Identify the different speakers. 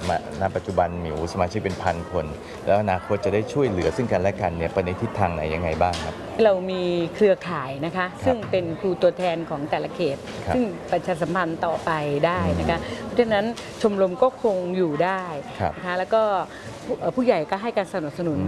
Speaker 1: ณปัจจุบันหมิวสมาชิกเป็น1,000 คนแล้วอนาคตจะได้ช่วยเหลือซึ่งกันและกันเนี่ยไปในทิศทางไหนยังไงบ้างครับ
Speaker 2: เรามีเครือข่ายนะคะซึ่งเป็นครูตัวแทนของแต่ละเขตซึ่งประชาสัมพันธ์ต่อไปได้นะคะเพราะฉะนั้นชมรมก็คงอยู่ได้นะคะแล้วก็ผู้ใหญ่ก็ให้การสนับสนุน